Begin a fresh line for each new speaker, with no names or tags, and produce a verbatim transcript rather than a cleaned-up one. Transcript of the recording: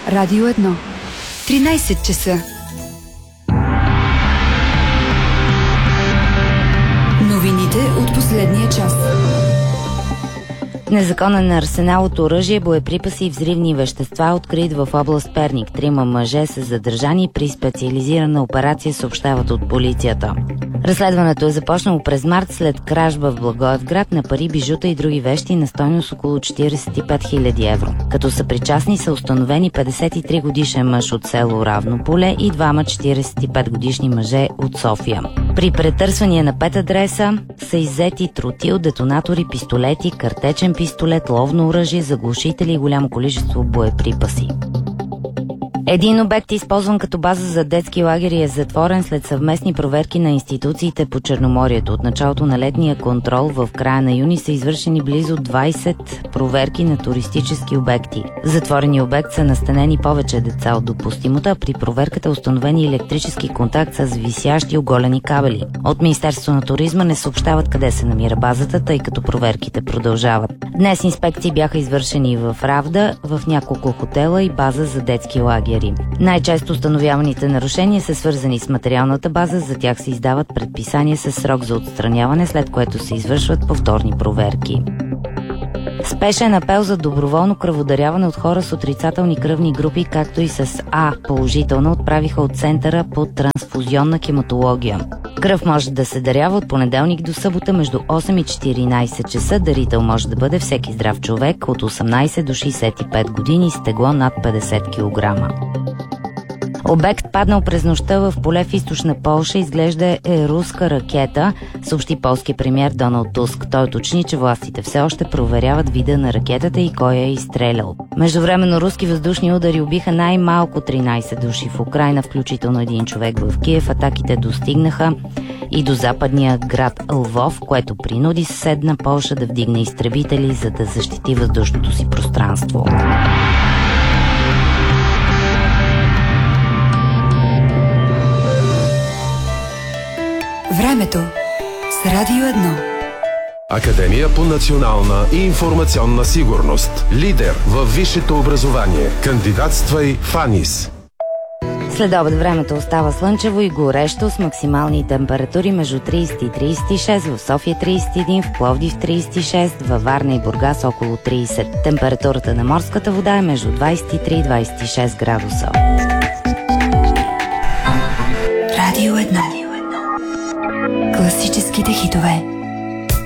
Радио едно. тринайсет часа. Новините от последния час.
Незаконен арсенал от оръжие, боеприпаси и взривни вещества открит в област Перник. Трима мъже са задържани при специализирана операция, съобщават от полицията. Разследването е започнало през март след кражба в Благоевград на пари, бижута и други вещи на стойност около четирийсет и пет хиляди евро. Като са причастни са установени петдесет и три годишен мъж от село Равнополе и двама четирийсет и пет годишни мъже от София. При претърсвания на пет адреса са иззети тротил, детонатори, пистолети, картечен пистолет, ловно оръжие, заглушители и голямо количество боеприпаси. Един обект, използван като база за детски лагери, е затворен след съвместни проверки на институциите по Черноморието. От началото на летния контрол в края на юни са извършени близо двайсет проверки на туристически обекти. В затворения обект са настанени повече деца от допустимото, а при проверката е установени електрически контакт с висящи оголени кабели. От Министерството на туризма не съобщават къде се намира базата, тъй като проверките продължават. Днес инспекции бяха извършени в Равда, в няколко хотела и база за детски лагери. Най-често установяваните нарушения са свързани с материалната база, за тях се издават предписания със срок за отстраняване, след което се извършват повторни проверки. Спешен апел за доброволно кръводаряване от хора с отрицателни кръвни групи, както и с А положителна, отправиха от Центъра по трансфузионна хематология. Кръв може да се дарява от понеделник до събота между осем и четиринайсет часа. Дарител може да бъде всеки здрав човек от осемнайсет до шейсет и пет години с тегло над петдесет килограма. Обект, паднал през нощта в поле в източна Полша, изглежда е руска ракета, съобщи полски премиер Доналд Туск. Той уточни, че властите все още проверяват вида на ракетата и кой я е изстрелял. Междувременно руски въздушни удари убиха най-малко тринайсет души в Украйна, включително един човек в Киев. Атаките достигнаха и до западния град Лвов, което принуди съседна Полша да вдигне изтребители, за да защити въздушното си пространство.
Времето с Радио едно.
Академия по национална и информационна сигурност. Лидер във висшето образование. Кандидатствай в АНИС.
След обед времето остава слънчево и горещо с максимални температури между трийсет и трийсет и шест, в София трийсет и един, в Пловдив трийсет и шест, във Варна и Бургас около трийсет. Температурата на морската вода е между двайсет и три и двайсет и шест градуса.
Радио едно. Класическите хитове.